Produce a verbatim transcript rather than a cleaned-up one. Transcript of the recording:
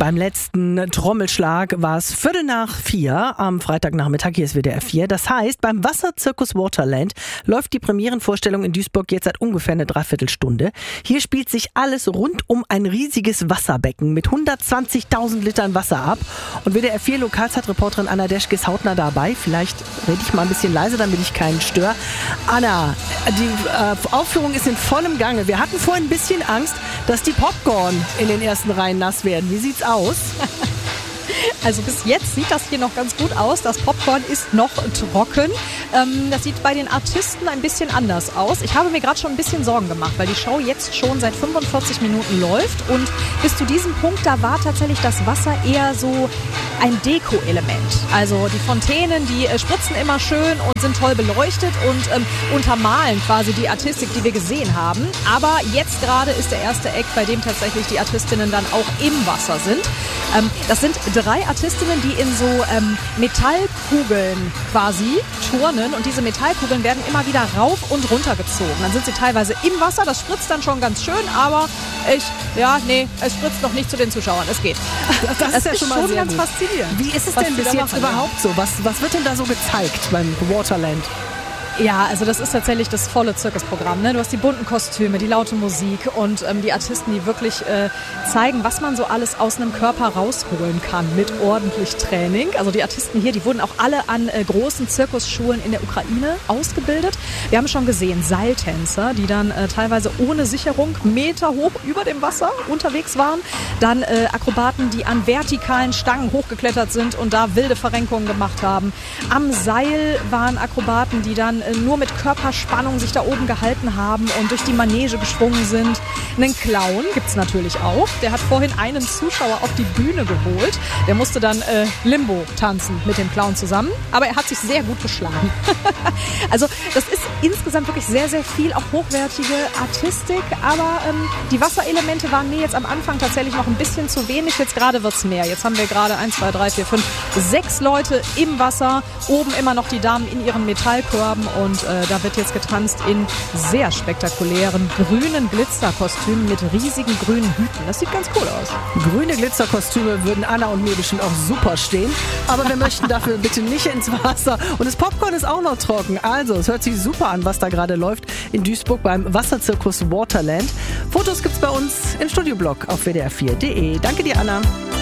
Beim letzten Trommelschlag war es Viertel nach vier am Freitagnachmittag. Hier ist W D R vier. Das heißt, beim Wasserzirkus Waterland läuft die Premierenvorstellung in Duisburg jetzt seit ungefähr eine Dreiviertelstunde. Hier spielt sich alles rund um ein riesiges Wasserbecken mit hundertzwanzigtausend Litern Wasser ab. Und W D R vier Lokalzeitreporterin Anna Deschke ist hautnah dabei. Vielleicht rede ich mal ein bisschen leiser, damit ich keinen störe. Anna, die äh, Aufführung ist in vollem Gange. Wir hatten vorhin ein bisschen Angst, dass die Popcorn in den ersten Reihen nass werden. Wie sieht's aus? Also bis jetzt sieht das hier noch ganz gut aus. Das Popcorn ist noch trocken. Ähm, das sieht bei den Artisten ein bisschen anders aus. Ich habe mir gerade schon ein bisschen Sorgen gemacht, weil die Show jetzt schon seit fünfundvierzig Minuten läuft. Und bis zu diesem Punkt, da war tatsächlich das Wasser eher so ein Deko-Element. Also die Fontänen, die äh, spritzen immer schön und sind toll beleuchtet und ähm, untermalen quasi die Artistik, die wir gesehen haben. Aber jetzt gerade ist der erste Act, bei dem tatsächlich die Artistinnen dann auch im Wasser sind. Ähm, das sind drei Artistinnen, die in so ähm, Metallkugeln quasi turnen und diese Metallkugeln werden immer wieder rauf und runter gezogen. Dann sind sie teilweise im Wasser, das spritzt dann schon ganz schön, aber ich, ja, nee, es spritzt noch nicht zu den Zuschauern, es geht. Das, das, das ist ja schon mal schon sehr ganz gut. faszinierend. Wie ist es was denn bis jetzt machen, überhaupt so? Was, was wird denn da so gezeigt beim Waterland? Ja, also das ist tatsächlich das volle Zirkusprogramm. Ne? Du hast die bunten Kostüme, die laute Musik und ähm, die Artisten, die wirklich äh, zeigen, was man so alles aus einem Körper rausholen kann mit ordentlich Training. Also die Artisten hier, die wurden auch alle an äh, großen Zirkusschulen in der Ukraine ausgebildet. Wir haben schon gesehen, Seiltänzer, die dann äh, teilweise ohne Sicherung Meter hoch über dem Wasser unterwegs waren. Dann äh, Akrobaten, die an vertikalen Stangen hochgeklettert sind und da wilde Verrenkungen gemacht haben. Am Seil waren Akrobaten, die dann nur mit Körperspannung sich da oben gehalten haben und durch die Manege geschwungen sind. Einen Clown gibt's natürlich auch. Der hat vorhin einen Zuschauer auf die Bühne geholt. Der musste dann äh, Limbo tanzen mit dem Clown zusammen. Aber er hat sich sehr gut geschlagen. Also das ist insgesamt wirklich sehr, sehr viel, auch hochwertige Artistik. Aber ähm, die Wasserelemente waren mir jetzt am Anfang tatsächlich noch ein bisschen zu wenig. Jetzt gerade wird's mehr. Jetzt haben wir gerade eins, zwei, drei, vier, fünf, sechs Leute im Wasser. Oben immer noch die Damen in ihren Metallkörben. Und äh, da wird jetzt getanzt in sehr spektakulären grünen Glitzerkostümen mit riesigen grünen Hüten. Das sieht ganz cool aus. Grüne Glitzerkostüme würden Anna und mir bestimmt auch super stehen. Aber wir möchten dafür bitte nicht ins Wasser. Und das Popcorn ist auch noch trocken. Also, es hört sich super an, was da gerade läuft in Duisburg beim Wasserzirkus Waterland. Fotos gibt's bei uns im Studioblog auf w d r vier punkt d e. Danke dir, Anna.